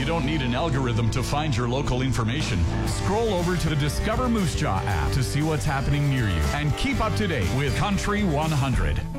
You don't need an algorithm to find your local information. Scroll over to the Discover Moose Jaw app to see what's happening near you and keep up to date with Country 100.